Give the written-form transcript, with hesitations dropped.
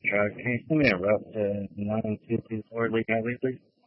Can you send me a rough 922 Lee Alley, please?